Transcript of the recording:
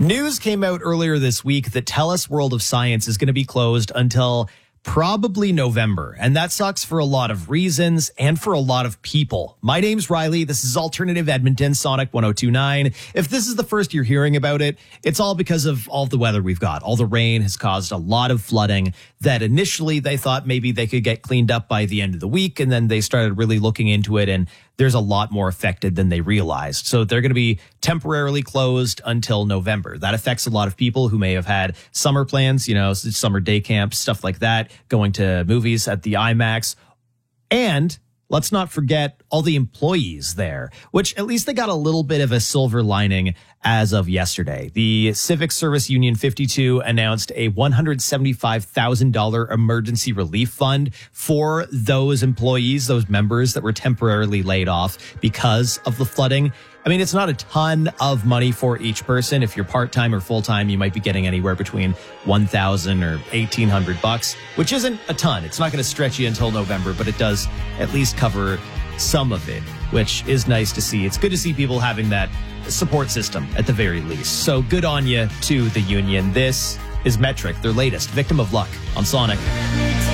News came out earlier this week that TELUS World of Science is going to be closed until probably November. And that sucks for a lot of reasons and for a lot of people. My name's Riley. This is Alternative Edmonton, Sonic 102.9. If this is the first you're hearing about it, it's all because of all the weather we've got. All the rain has caused a lot of flooding that initially they thought maybe they could get cleaned up by the end of the week. And then they started really looking into it, and there's a lot more affected than they realized. So they're going to be temporarily closed until November. That affects a lot of people who may have had summer plans, summer day camps, stuff like that, going to movies at the IMAX. And let's not forget all the employees there, which at least they got a little bit of a silver lining as of yesterday. The Civic Service Union 52 announced a $175,000 emergency relief fund for those employees, those members that were temporarily laid off because of the flooding. I mean, it's not a ton of money for each person. If you're part-time or full-time, you might be getting anywhere between $1,000 or $1,800, which isn't a ton. It's not going to stretch you until November, but it does at least cover some of it, which is nice to see. It's good to see people having that support system at the very least. So good on you to the union. This is Metric, their latest Victim of Luck on Sonic.